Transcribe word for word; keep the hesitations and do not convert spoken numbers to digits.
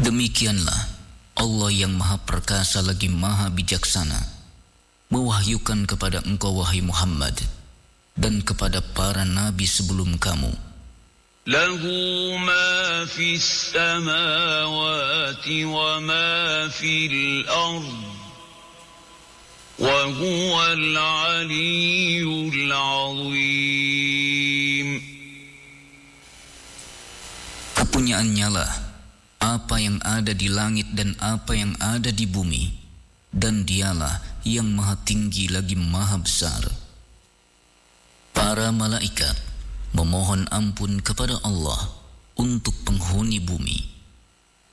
Demikianlah Allah yang maha perkasa lagi maha bijaksana mewahyukan kepada engkau wahai Muhammad dan kepada para nabi sebelum kamu. Lahu ma fis samawati wa ma fil ardh wa huwal aliyyul azim. Kepunyaannya lah apa yang ada di langit dan apa yang ada di bumi, dan dialah yang maha tinggi lagi maha besar. Para malaikat memohon ampun kepada Allah untuk penghuni bumi.